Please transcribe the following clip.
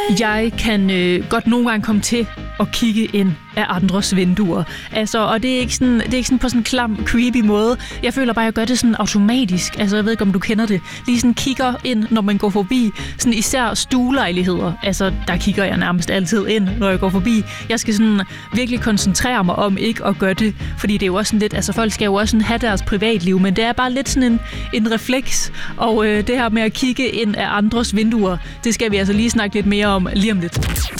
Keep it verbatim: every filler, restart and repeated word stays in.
Jeg kan øh, godt nogle gange komme til at kigge ind af andres vinduer. Altså, og det er ikke sådan, det er ikke sådan på sådan en klam, creepy måde. Jeg føler bare, at jeg gør det sådan automatisk. Altså, jeg ved ikke, om du kender det. Lige sådan kigger ind, når man går forbi. Sådan især stuelejligheder. Altså, der kigger jeg nærmest altid ind, når jeg går forbi. Jeg skal sådan virkelig koncentrere mig om ikke at gøre det. Fordi det er jo også sådan lidt, altså folk skal jo også sådan have deres privatliv, men det er bare lidt sådan en, en refleks. Og øh, det her med at kigge ind af andres vinduer, det skal vi altså lige snakke lidt mere om lige om lidt.